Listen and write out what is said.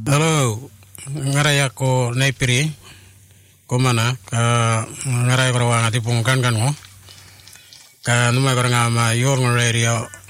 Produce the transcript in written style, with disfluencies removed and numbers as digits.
Halo, ngarai ako naipiri ko mana ka ngarai ko rawang ati pungkan kan mo ka numai ko nga ma yor ng radio